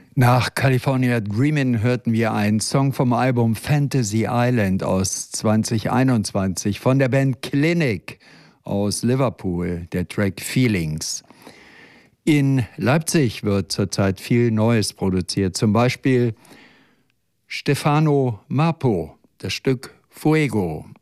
Nach California Dreamin' hörten wir einen Song vom Album Fantasy Island aus 2021 von der Band Clinic aus Liverpool, der Track Feelings. In Leipzig wird zurzeit viel Neues produziert, zum Beispiel Stefano Mapo, das Stück Fuego.